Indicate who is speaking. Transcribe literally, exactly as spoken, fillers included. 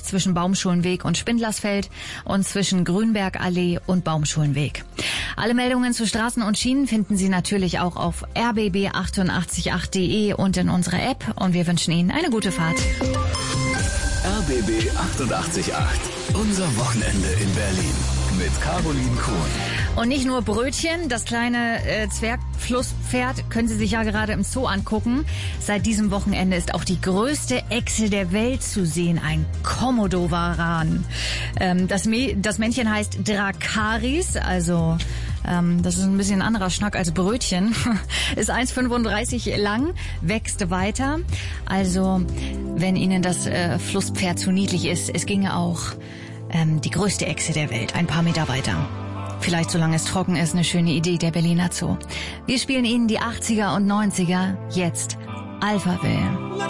Speaker 1: zwischen Baumschulenweg und Spindlersfeld und zwischen Grünbergallee und Baumschulenweg. Alle Meldungen zu Straßen und Schienen finden Sie natürlich auch auf r b b acht acht acht punkt d e und in unserer App. Und wir wünschen Ihnen eine gute Fahrt.
Speaker 2: R B B achtundachtzig Komma acht. Unser Wochenende in Berlin. Mit Caroline Kohn.
Speaker 1: Und nicht nur Brötchen, das kleine äh, Zwergflusspferd können Sie sich ja gerade im Zoo angucken. Seit diesem Wochenende ist auch die größte Echse der Welt zu sehen, ein Komodowaran. Ähm, das, das Männchen heißt Dracaris, also ähm, das ist ein bisschen ein anderer Schnack als Brötchen. Ist eins Komma fünfunddreißig lang, wächst weiter. Also wenn Ihnen das äh, Flusspferd zu niedlich ist, es ginge auch ähm, die größte Echse der Welt, ein paar Meter weiter. Vielleicht solange es trocken ist, eine schöne Idee, der Berliner Zoo. Wir spielen Ihnen die achtziger und neunziger, jetzt Alphaville.